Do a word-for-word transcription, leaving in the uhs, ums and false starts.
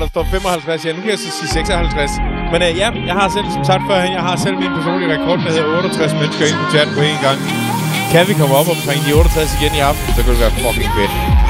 der står femoghalvtreds. Ja, nu kan jeg så sige seksoghalvtreds. Men øh, ja, jeg har selv, som sagt førhen, jeg har selv min personlige rekord, der hedder otteogtres mennesker inde på chatten på én gang. Kan vi komme op omkring de otteogtres igen i aften, så kan det være fucking fedt.